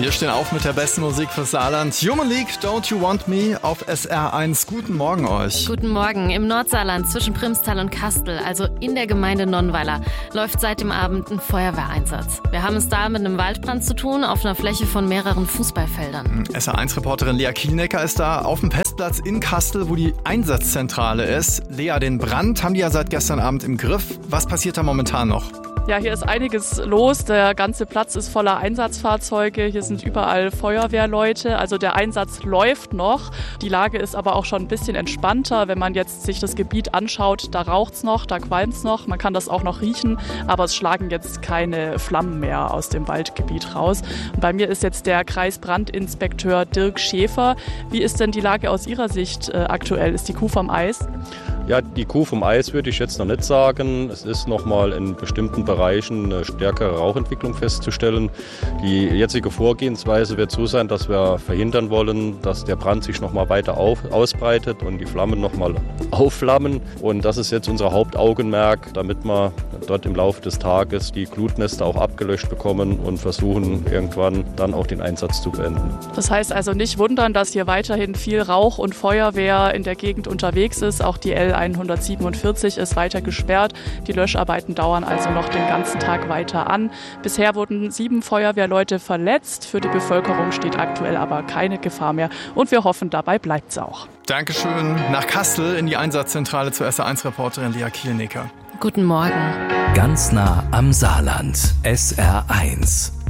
Wir stehen auf mit der besten Musik fürs Saarland. Human League, Don't You Want Me auf SR1. Guten Morgen euch. Guten Morgen. Im Nordsaarland zwischen Primstal und Kastel, also in der Gemeinde Nonnweiler, läuft seit dem Abend ein Feuerwehreinsatz. Wir haben es da mit einem Waldbrand zu tun, auf einer Fläche von mehreren Fußballfeldern. SR1-Reporterin Lea Kielnecker ist da auf dem Pestplatz in Kastel, wo die Einsatzzentrale ist. Lea, den Brand haben die ja seit gestern Abend im Griff. Was passiert da momentan noch? Ja, hier ist einiges los. Der ganze Platz ist voller Einsatzfahrzeuge. Hier sind überall Feuerwehrleute. Also der Einsatz läuft noch. Die Lage ist aber auch schon ein bisschen entspannter. Wenn man jetzt sich das Gebiet anschaut, da raucht's noch, da qualmt's noch. Man kann das auch noch riechen, aber es schlagen jetzt keine Flammen mehr aus dem Waldgebiet raus. Und bei mir ist jetzt der Kreisbrandinspekteur Dirk Schäfer. Wie ist denn die Lage aus Ihrer Sicht aktuell? Ist die Kuh vom Eis? Ja, die Kuh vom Eis würde ich jetzt noch nicht sagen. Es ist noch mal in bestimmten Bereichen eine stärkere Rauchentwicklung festzustellen. Die jetzige Vorgehensweise wird so sein, dass wir verhindern wollen, dass der Brand sich noch mal weiter ausbreitet und die Flammen noch mal aufflammen. Und das ist jetzt unser Hauptaugenmerk, damit wir dort im Laufe des Tages die Glutnester auch abgelöscht bekommen und versuchen irgendwann dann auch den Einsatz zu beenden. Das heißt also nicht wundern, dass hier weiterhin viel Rauch und Feuerwehr in der Gegend unterwegs ist. Auch die L147 ist weiter gesperrt. Die Löscharbeiten dauern also noch den ganzen Tag weiter an. Bisher wurden 7 Feuerwehrleute verletzt. Für die Bevölkerung steht aktuell aber keine Gefahr mehr. Und wir hoffen, dabei bleibt es auch. Dankeschön. Nach Kastel in die Einsatzzentrale zur SR1-Reporterin Lea Kielnecker. Guten Morgen. Ganz nah am Saarland. SR1.